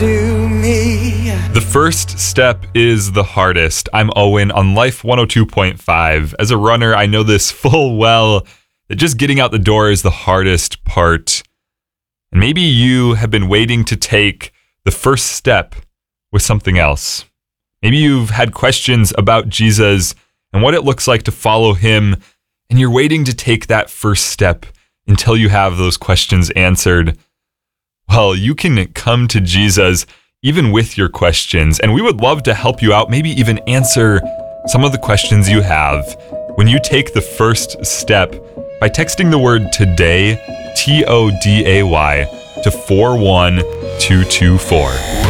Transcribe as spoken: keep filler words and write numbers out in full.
to me. The first step is the hardest. I'm Owen on Life one oh two point five. As a runner, I know this full well, that just getting out the door is the hardest part. And maybe you have been waiting to take the first step with something else. Maybe you've had questions about Jesus and what it looks like to follow him, and you're waiting to take that first step until you have those questions answered. Well, you can come to Jesus even with your questions, and we would love to help you out, maybe even answer some of the questions you have when you take the first step by texting the word today, T O D A Y, to four one two two four.